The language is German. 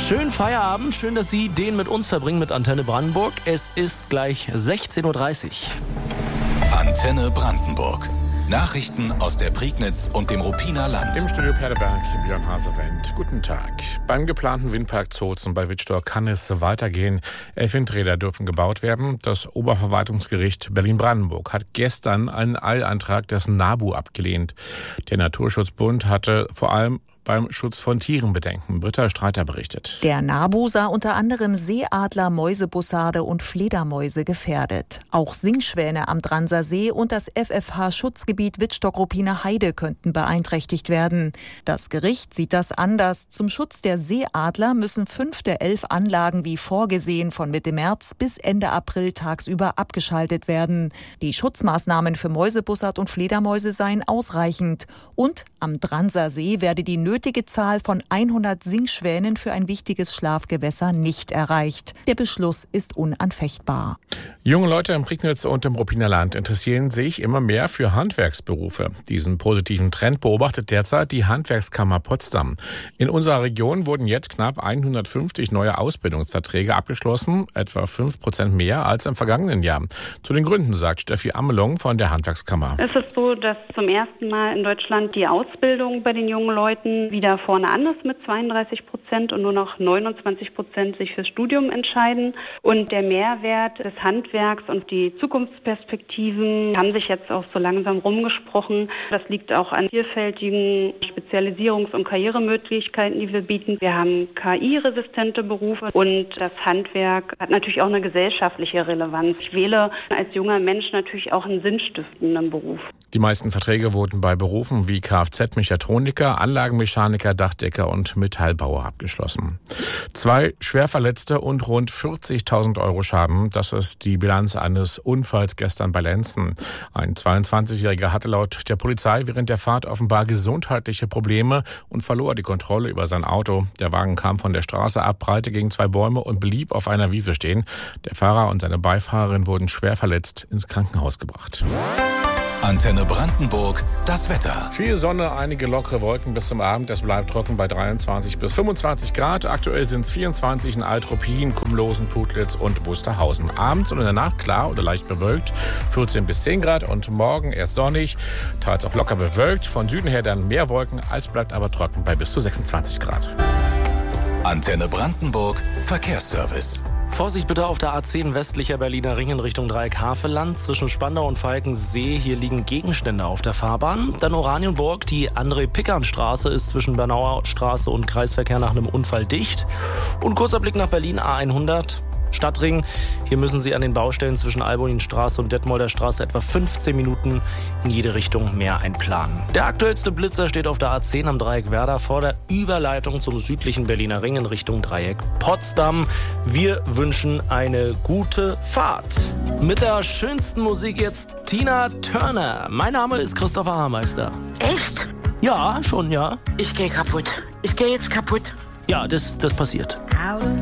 Schönen Feierabend, schön, dass Sie den mit uns verbringen mit Antenne Brandenburg. Es ist gleich 16.30 Uhr. Antenne Brandenburg. Nachrichten aus der Prignitz und dem Ruppiner Land. Im Studio Perleberg, Björn Haserendt. Guten Tag. Beim geplanten Windpark Zozen bei Wittstock kann es weitergehen. 11 Windräder dürfen gebaut werden. Das Oberverwaltungsgericht Berlin-Brandenburg hat gestern einen Eilantrag des NABU abgelehnt. Der Naturschutzbund hatte vor allem beim Schutz von Tieren Bedenken. Britta Streiter berichtet. Der NABU sah unter anderem Seeadler, Mäusebussarde und Fledermäuse gefährdet. Auch Singschwäne am Dranser See und das FFH-Schutzgebiet Wittstock-Ruppiner Heide könnten beeinträchtigt werden. Das Gericht sieht das anders. Zum Schutz der Seeadler müssen 5 der 11 Anlagen wie vorgesehen von Mitte März bis Ende April tagsüber abgeschaltet werden. Die Schutzmaßnahmen für Mäusebussard und Fledermäuse seien ausreichend. Und am Dranser See werde die nötige Zahl von 100 Singschwänen für ein wichtiges Schlafgewässer nicht erreicht. Der Beschluss ist unanfechtbar. Junge Leute im Prignitz und im Ruppiner Land interessieren sich immer mehr für Handwerksberufe. Diesen positiven Trend beobachtet derzeit die Handwerkskammer Potsdam. In unserer Region wurden jetzt knapp 150 neue Ausbildungsverträge abgeschlossen, etwa 5% mehr als im vergangenen Jahr. Zu den Gründen sagt Steffi Amelung von der Handwerkskammer. Es ist so, dass zum ersten Mal in Deutschland die Ausbildung bei den jungen Leuten wieder vorne an ist mit 32% und nur noch 29% sich fürs Studium entscheiden. Und der Mehrwert des Handwerks und die Zukunftsperspektiven haben sich jetzt auch so langsam rumgesprochen. Das liegt auch an vielfältigen Spezialisierungs- und Karrieremöglichkeiten, die wir bieten. Wir haben KI-resistente Berufe und das Handwerk hat natürlich auch eine gesellschaftliche Relevanz. Ich wähle als junger Mensch natürlich auch einen sinnstiftenden Beruf. Die meisten Verträge wurden bei Berufen wie Kfz-Mechatroniker, Anlagenmechaniker, Dachdecker und Metallbauer abgeschlossen. 2 Schwerverletzte und rund 40.000 Euro Schaden. Das ist die Bilanz eines Unfalls gestern bei Lenzen. Ein 22-Jähriger hatte laut der Polizei während der Fahrt offenbar gesundheitliche Probleme und verlor die Kontrolle über sein Auto. Der Wagen kam von der Straße ab, prallte gegen 2 Bäume und blieb auf einer Wiese stehen. Der Fahrer und seine Beifahrerin wurden schwer verletzt ins Krankenhaus gebracht. Antenne Brandenburg, das Wetter. Viel Sonne, einige lockere Wolken bis zum Abend. Es bleibt trocken bei 23 bis 25 Grad. Aktuell sind es 24 in Alt-Ruppin, Kumlosen, Putlitz und Wusterhausen. Abends und in der Nacht klar oder leicht bewölkt, 14 bis 10 Grad. Und morgen erst sonnig, teils auch locker bewölkt. Von Süden her dann mehr Wolken, es bleibt aber trocken bei bis zu 26 Grad. Antenne Brandenburg, Verkehrsservice. Vorsicht bitte auf der A10 westlicher Berliner Ring in Richtung Dreieck Havelland. Zwischen Spandau und Falkensee, hier liegen Gegenstände auf der Fahrbahn. Dann Oranienburg, die André-Pickern-Straße ist zwischen Bernauer Straße und Kreisverkehr nach einem Unfall dicht. Und kurzer Blick nach Berlin, A100. Stadtring. Hier müssen Sie an den Baustellen zwischen Alboninstraße und Detmolder Straße etwa 15 Minuten in jede Richtung mehr einplanen. Der aktuellste Blitzer steht auf der A10 am Dreieck Werder vor der Überleitung zum südlichen Berliner Ring in Richtung Dreieck Potsdam. Wir wünschen eine gute Fahrt. Mit der schönsten Musik jetzt Tina Turner. Mein Name ist Christopher Hameister. Echt? Ja, schon, ja. Ich gehe kaputt. Ich gehe jetzt kaputt. Ja, das passiert. Out of